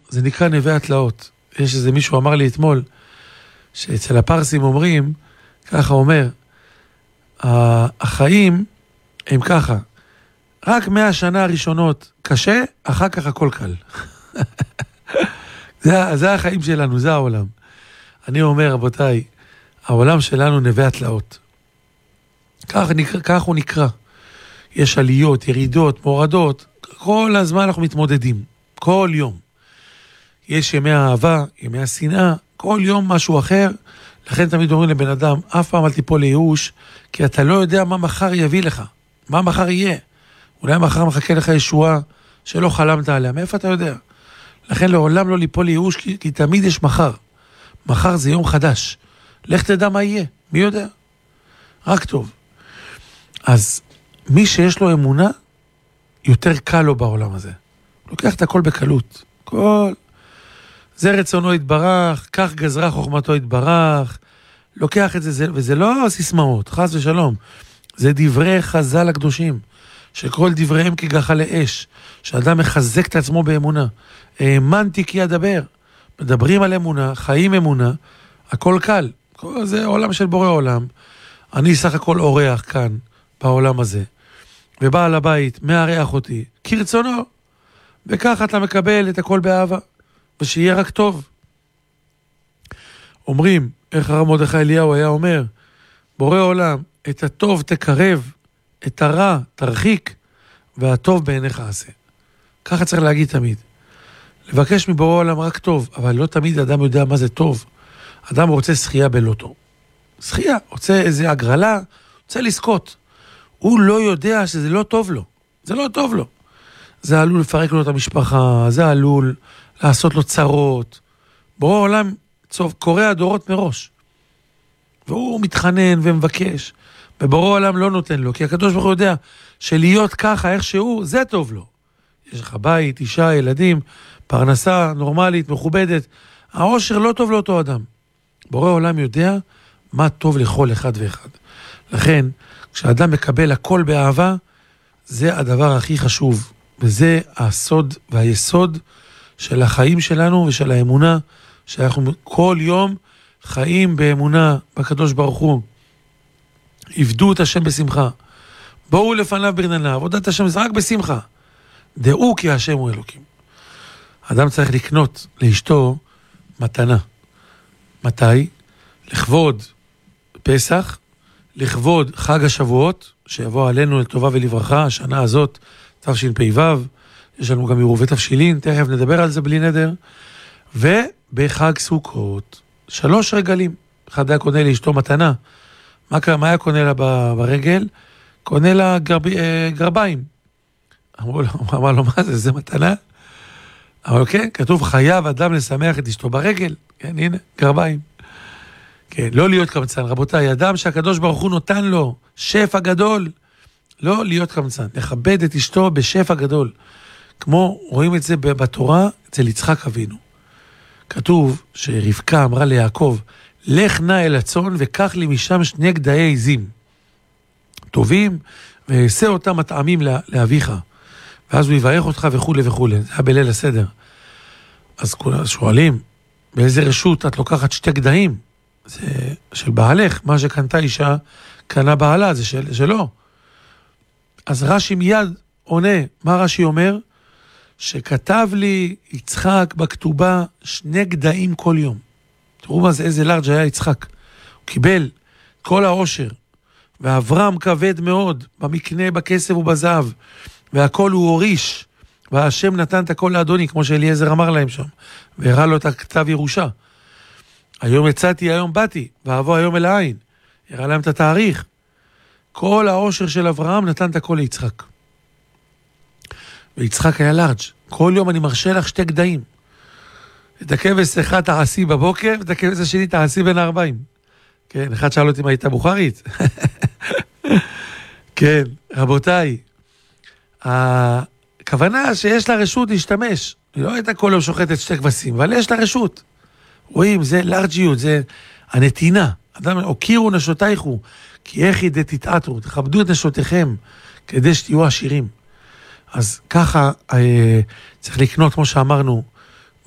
זה נקרא נווה התלאות. יש איזה מישהו אמר לי אתמול, שאצל הפרסים אומרים, ככה אומר, החיים הם ככה, רק 100 שנה הראשונות קשה, אחר כך הכל קל. זה החיים שלנו, זה העולם. אני אומר, רבותיי, העולם שלנו נווה התלאות. כך הוא נקרא. יש עליות, ירידות, מורדות, כל הזמן אנחנו מתמודדים, כל יום. יש ימי האהבה, ימי השנאה, כל יום משהו אחר. לכן תמיד אומרים לבן אדם, אף פעם אל תיפול לייאוש, כי אתה לא יודע מה מחר יביא לך, מה מחר יהיה. אולי מחר מחכה לך ישועה שלא חלמת עליה, מאיפה אתה יודע? לכן לעולם לא ליפול לייאוש, כי תמיד יש מחר. מחר זה יום חדש. לך תדע מה יהיה, מי יודע? רק טוב. אז מי שיש לו אמונה, יותר קל לו בעולם הזה. לוקח את הכל בקלות. זה רצונו יתברך, כך גזרה חוכמתו יתברך. לוקח את זה, וזה לא סיסמאות, חס ושלום. זה דברי חז"ל הקדושים, שכל דבריהם כגחלי אש, שאדם מחזק את עצמו באמונה. האמנתי כי אדבר. מדברים על אמונה, חיים אמונה, הכל קל. זה עולם של בורא עולם. אני סך הכל אורח כאן, בעולם הזה. ובעל הבית מארח אותי, כרצונו. וכך אתה מקבל את הכל באהבה, ושיהיה רק טוב. אומרים, איך הרב מרדכי אליהו היה אומר, בורא עולם, את הטוב תקרב, את הרע תרחיק, והטוב בעיניך עשה. ככה צריך להגיד תמיד. לבקש מבורא עולם רק טוב, אבל לא תמיד אדם יודע מה זה טוב. אדם רוצה שחייה בלוטו. שחייה, רוצה איזה הגרלה, רוצה לזכות. הוא לא יודע שזה לא טוב לו. זה לא טוב לו. זה עלול לפרק לו את המשפחה, זה עלול לעשות לו צרות. בורא עולם קורא הדורות מראש. והוא מתחנן ומבקש. ובורא עולם לא נותן לו, כי הקדוש ברוך הוא יודע שלהיות ככה, איך שהוא, זה טוב לו. יש לך בית, אישה, ילדים, פרנסה נורמלית, מכובדת. העושר לא טוב לאותו אדם. בורא עולם יודע מה טוב לכל אחד ואחד. לכן, כשאדם מקבל הכל באהבה, זה הדבר הכי חשוב. וזה הסוד והיסוד של החיים שלנו ושל האמונה, שאנחנו כל יום חיים באמונה בקדוש ברוך הוא. עבדו את השם בשמחה. בואו לפניו ברננה, עבודת השם זה רק בשמחה. דעו כי השם הוא אלוקים. אדם צריך לקנות לאשתו מתנה. מתי? לכבוד פסח, לכבוד חג השבועות, שיבוא עלינו לטובה ולברכה, השנה הזאת, תשפ"ו, יש לנו גם עירובי תבשילין, תכף נדבר על זה בלי נדר, ובחג סוכות, 3 רגלים. אחד היה קונה לאשתו מתנה. מה היה קונה לה ברגל? קונה לה גרביים. אמר לו, מה זה? זה מתנה? אבל כן, כתוב חייב אדם לשמח את אשתו ברגל. כן, הנה, גרביים. כן, לא להיות קמצן. רבותיי, אדם שהקדוש ברוך הוא נותן לו שפע גדול, לא להיות קמצן. לכבד את אשתו בשפע גדול. כמו רואים את זה בתורה, אצל יצחק אבינו. כתוב שרבקה אמרה ליעקב, לך נא אל הצאן וקח לי משם 2 גדיי עזים. טובים, ועשה אותם מטעמים לאביך. ואז הוא יברך אותך וכו' וכו'. זה היה בליל הסדר. אז שואלים, באיזה רשות את לוקחת 2 גדיים? זה של בעלך, מה שקנתה אישה, קנה בעלה, זה שלו. אז רש"י מיד עונה, מה רש"י אומר? שכתב לי יצחק בכתובה 2 גדיים כל יום. תראו מה זה, איזה לארג' היה יצחק. הוא קיבל כל העושר, ואברהם כבד מאוד, במקנה, בכסף ובזהב, והכל הוא הוריש, והשם נתן את הכל לאדוני, כמו שאליעזר אמר להם שם, והראה לו את הכתב ירושה. היום יצאתי, היום באתי, ואבוא היום אל העין. הראה להם את התאריך. כל העושר של אברהם נתן את הכל ליצחק. ויצחק היה לארג'. כל יום אני מרשה לך 2 גדיים. את הכבש אחד תעשי בבוקר, ואת הכבש השני תעשי בין 40. כן, אחד שאל אותי מה הייתה בוכרית. כן, רבותיי, הכוונה שיש לה רשות להשתמש. היא לא הייתה כל יום שוחטת 2 כבשים, אבל יש לה רשות. רואים, זה לארג'יות, זה הנתינה. אדם, הוקירו נשותייכו, כי איך ידי תתעתרו, תכבדו את נשותיכם, כדי שתהיו עשירים. אז ככה צריך לקנות, כמו שאמרנו,